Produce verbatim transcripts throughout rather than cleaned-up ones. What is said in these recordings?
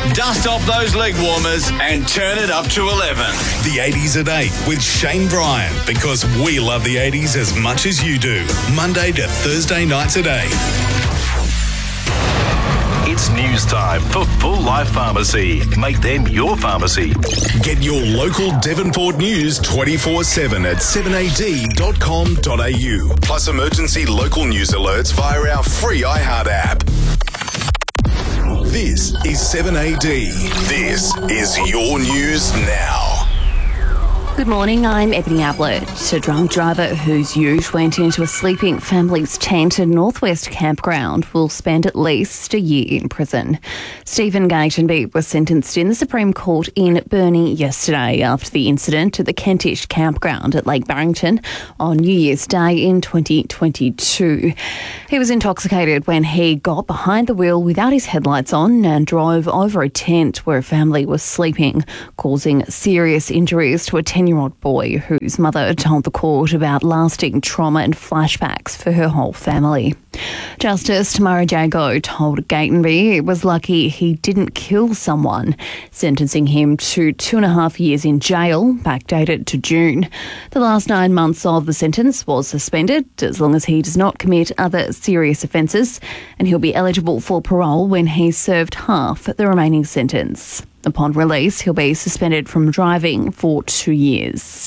Dust off those leg warmers and turn it up to eleven. The eighties at eight with Shane Bryan, because we love the eighties as much as you do. Monday to Thursday nights at eight. It's news time for Full Life Pharmacy. Make them your pharmacy. Get your local Devonport news twenty-four seven at seven a d dot com dot a u. Plus emergency local news alerts via our free iHeart app. This is seven A D. This is your news now. Good morning, I'm Ebony Ablett. A drunk driver whose ute went into a sleeping family's tent at Northwest Campground will spend at least a year in prison. Stephen Gatenby was sentenced in the Supreme Court in Burnie yesterday after the incident at the Kentish Campground at Lake Barrington on New Year's Day in twenty twenty-two. He was intoxicated when he got behind the wheel without his headlights on and drove over a tent where a family was sleeping, causing serious injuries to a ten-year-old boy whose mother told the court about lasting trauma and flashbacks for her whole family. Justice Tamara Jago told Gatenby it was lucky he didn't kill someone, sentencing him to two and a half years in jail, backdated to June. The last nine months of the sentence was suspended as long as he does not commit other serious offences, and he'll be eligible for parole when he's served half the remaining sentence. Upon release, he'll be suspended from driving for two years.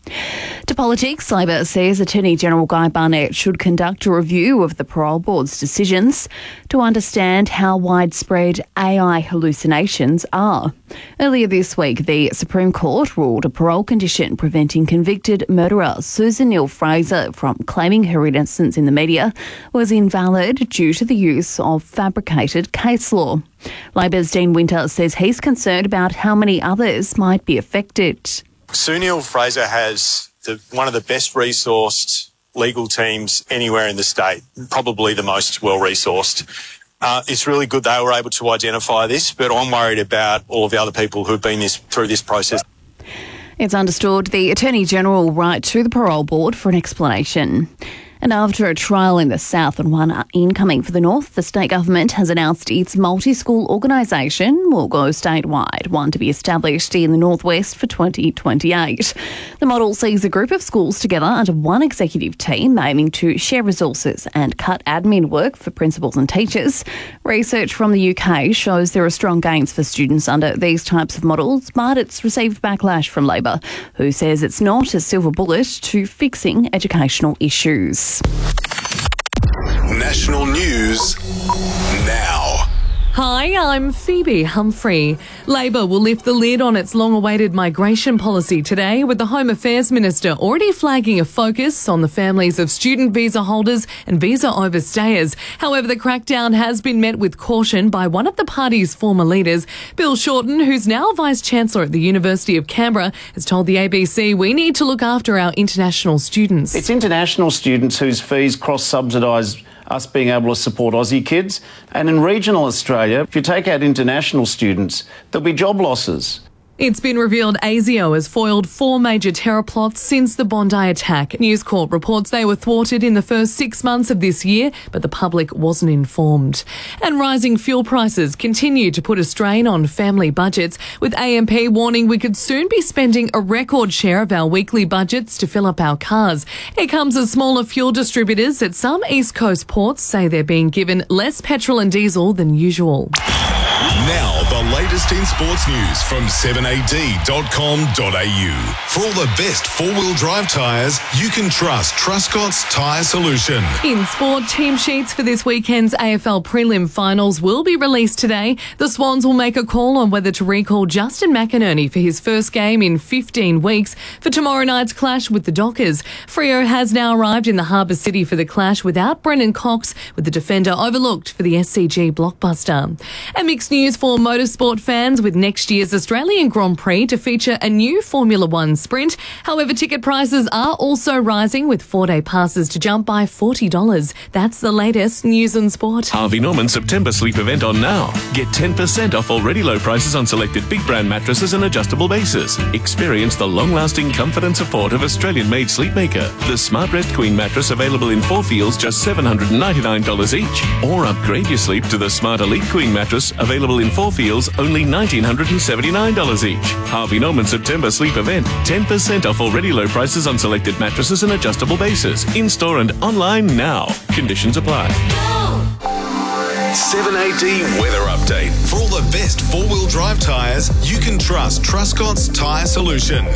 To politics, Labor says Attorney General Guy Barnett should conduct a review of the Parole Board's decisions to understand how widespread A I hallucinations are. Earlier this week, the Supreme Court ruled a parole condition preventing convicted murderer Susan Neal-Fraser from claiming her innocence in the media was invalid due to the use of fabricated case law. Labor's Dean Winter says he's concerned about how many others might be affected. Sue Neal-Fraser has the, one of the best resourced legal teams anywhere in the state, probably the most well-resourced. Uh, it's really good they were able to identify this, but I'm worried about all of the other people who've been this, through this process. It's understood the Attorney General will write to the Parole Board for an explanation. And after a trial in the south and one incoming for the north, the state government has announced its multi-school organisation will go statewide, one to be established in the northwest for twenty twenty-eight. The model sees a group of schools together under one executive team, aiming to share resources and cut admin work for principals and teachers. Research from the U K shows there are strong gains for students under these types of models, but it's received backlash from Labor, who says it's not a silver bullet to fixing educational issues. National news now. Hi, I'm Phoebe Humphrey. Labor will lift the lid on its long-awaited migration policy today, with the Home Affairs Minister already flagging a focus on the families of student visa holders and visa overstayers. However, the crackdown has been met with caution by one of the party's former leaders. Bill Shorten, who's now Vice-Chancellor at the University of Canberra, has told the A B C we need to look after our international students. It's international students whose fees cross-subsidise us being able to support Aussie kids. And in regional Australia, if you take out international students, there'll be job losses. It's been revealed ASIO has foiled four major terror plots since the Bondi attack. News Corp reports they were thwarted in the first six months of this year, but the public wasn't informed. And rising fuel prices continue to put a strain on family budgets, with A M P warning we could soon be spending a record share of our weekly budgets to fill up our cars. It comes as smaller fuel distributors at some East Coast ports say they're being given less petrol and diesel than usual. Now, the latest in sports news from seven a d dot com dot a u. For all the best four-wheel drive tyres, you can trust Truscott's Tyre Solution. In sport, team sheets for this weekend's A F L prelim finals will be released today. The Swans will make a call on whether to recall Justin McInerney for his first game in fifteen weeks for tomorrow night's clash with the Dockers. Freo has now arrived in the Harbour City for the clash without Brennan Cox, with the defender overlooked for the S C G blockbuster. And mixed news for motorsport fans, with next year's Australian Grand Prix to feature a new Formula One sprint. However, ticket prices are also rising, with four-day passes to jump by forty dollars. That's the latest news and sport. Harvey Norman September sleep event on now. Get ten percent off already low prices on selected big brand mattresses and adjustable bases. Experience the long-lasting comfort and support of Australian-made Sleepmaker. The Smart Rest Queen mattress available in four feels just seven hundred ninety-nine dollars each. Or upgrade your sleep to the Smart Elite Queen mattress available in four feels, only one thousand nine hundred seventy-nine dollars each. Harvey Norman September sleep event. ten percent off already low prices on selected mattresses and adjustable bases. In-store and online now. Conditions apply. seven A D weather update. For all the best four-wheel drive tyres, you can trust Truscott's Tyre Solution.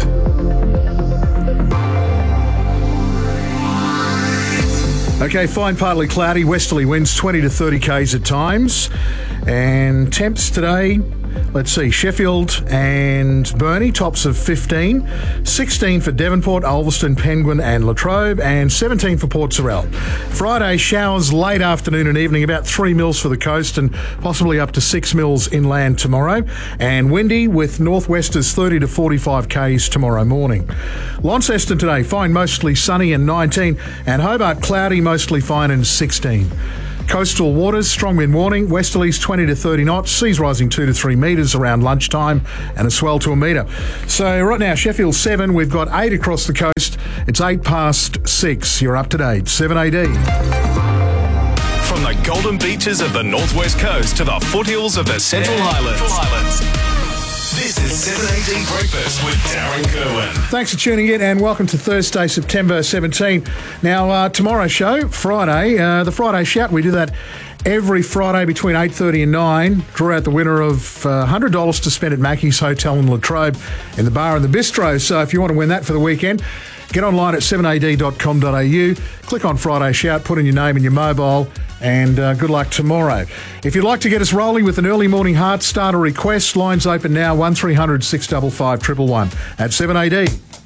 Okay, fine, partly cloudy, westerly winds twenty to thirty k's at times. And temps today, let's see, Sheffield and Burnie, tops of fifteen. sixteen for Devonport, Ulverston, Penguin and Latrobe, and seventeen for Port Sorell. Friday, showers late afternoon and evening, about three mils for the coast and possibly up to six mils inland tomorrow. And windy with northwesters thirty to forty-five k's tomorrow morning. Launceston today, fine, mostly sunny and nineteen. And Hobart, cloudy, mostly fine and sixteen. Coastal waters, strong wind warning, westerlies twenty to thirty knots, seas rising two to three metres around lunchtime and a swell to a metre. So right now, Sheffield seven, we've got eight across the coast. It's eight past six. You're up to date. seven A D. From the golden beaches of the northwest coast to the foothills of the Central Highlands. This is seven A D Breakfast with Darren Kerwin. Thanks for tuning in and welcome to Thursday, September seventeenth. Now, uh, tomorrow's show, Friday, uh, the Friday Shout, we do that every Friday between eight thirty and nine. Draw out the winner of uh, one hundred dollars to spend at Mackey's Hotel in Latrobe in the bar and the bistro. So if you want to win that for the weekend, get online at seven A D dot com dot A U, click on Friday Shout, put in your name and your mobile, and uh, good luck tomorrow. If you'd like to get us rolling with an early morning heart starter request, lines open now, one three hundred six five five one one one at seven A D.